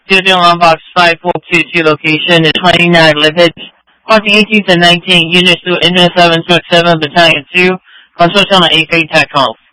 Building on Box 5422 location is 29 Lippitz. Crossing 18th and 19, Unit 2, Engine 727, Battalion 2. Construction on 8 Tech 12.